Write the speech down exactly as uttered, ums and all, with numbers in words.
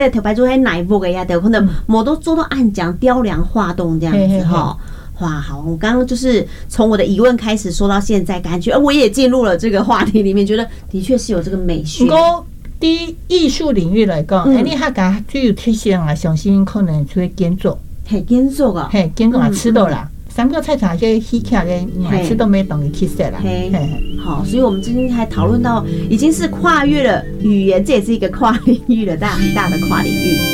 头白做迄奶布的呀，有可能某都做到暗讲、雕梁画栋这样子哈。哇，好！我刚刚就是从我的疑问开始说到现在，感觉我也进入了这个话题里面，觉得的确是有这个美学。 我对艺术领域来讲，哎、嗯，你还讲最有特色啊，相信可能就会建筑， 嘿，建筑啊， 嘿，建筑也吃到啦。三个菜场些稀巧的，每次都没等于去色啦。嘿， 好，所以我们今天还讨论到，已经是跨越了语言，这也是一个跨领域的大很大的跨领域。